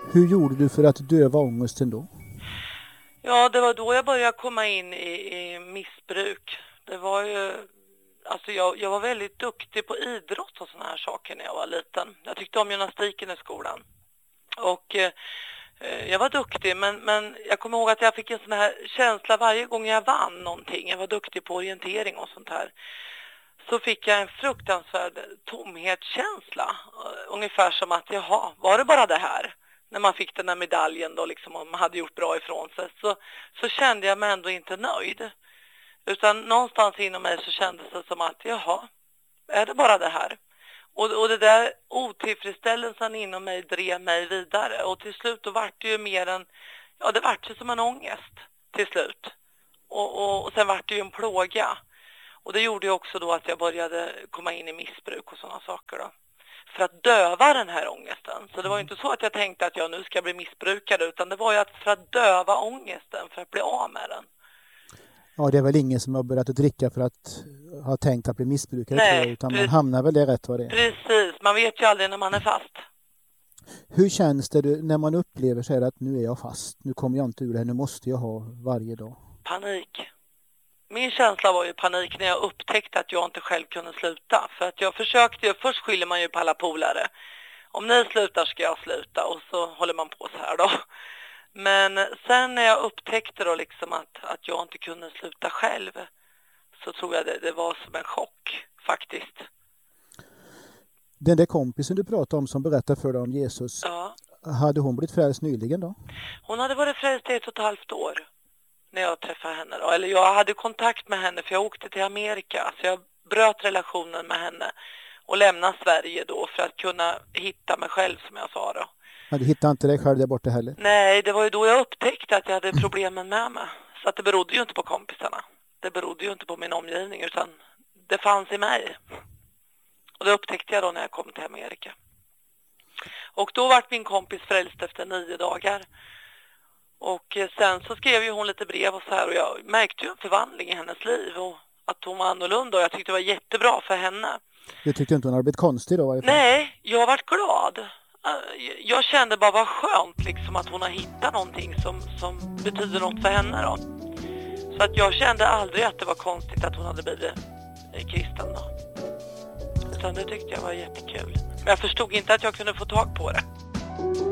Hur gjorde du för att döva ångesten då? Ja, det var då jag började komma in i missbruk. Det var ju, alltså jag var väldigt duktig på idrott och såna här saker när jag var liten. Jag tyckte om gymnastiken i skolan. Och jag var duktig, men jag kommer ihåg att jag fick en sån här känsla varje gång jag vann någonting. Jag var duktig på orientering och sånt här. Så fick jag en fruktansvärd tomhetskänsla. Ungefär som att, jaha, var det bara det här? När man fick den här medaljen då liksom, och man hade gjort bra ifrån sig, så kände jag mig ändå inte nöjd. Utan någonstans inom mig så kändes det som att, jaha, är det bara det här? Och det där otillfredsställelsen inom mig drev mig vidare. Och till slut då vart det ju mer en, ja det vart ju som en ångest till slut. Och sen vart det ju en plåga. Och det gjorde ju också då att jag började komma in i missbruk och sådana saker då. För att döva den här ångesten. Så det var ju inte så att jag tänkte att jag nu ska bli missbrukare, utan det var ju att för att döva ångesten, för att bli av med den. Ja, det är väl ingen som har börjat att dricka för att ha tänkt att bli missbrukare. Nej, tror jag, utan man hamnar väl där rätt vad det är. Precis, man vet ju aldrig när man är fast. Hur känns det när man upplever så här att nu är jag fast, nu kommer jag inte ur det här, nu måste jag ha varje dag? Panik. Min känsla var ju panik när jag upptäckte att jag inte själv kunde sluta. För att jag försökte ju, först skyller man ju på alla polare. Om ni slutar ska jag sluta, och så håller man på så här då. Men sen när jag upptäckte då liksom att jag inte kunde sluta själv, så tror jag det var som en chock faktiskt. Den där kompisen du pratade om som berättade för dig om Jesus, Ja. hade hon blivit frälst nyligen då? Hon hade varit frälst i 1,5 år när jag träffade henne då. Eller jag hade kontakt med henne för jag åkte till Amerika. Så jag bröt relationen med henne och lämnade Sverige då för att kunna hitta mig själv, som jag sa då. Men du hittade inte dig själv där borta heller? Nej, det var ju då jag upptäckte att jag hade problemen med mig. Så att det berodde ju inte på kompisarna. Det berodde ju inte på min omgivning, utan det fanns i mig. Och det upptäckte jag då när jag kom till Amerika. Och då var min kompis frälst efter 9 dagar. Och sen så skrev ju hon lite brev och så här, och jag märkte ju en förvandling i hennes liv och att hon var annorlunda, och jag tyckte det var jättebra för henne. Du tyckte inte hon hade blivit konstig då? Varifrån? Nej, jag har varit glad. Jag kände bara vad skönt liksom att hon har hittat någonting som betyder något för henne då. Så att jag kände aldrig att det var konstigt att hon hade blivit kristen då. Utan det tyckte jag var jättekul. Men jag förstod inte att jag kunde få tag på det.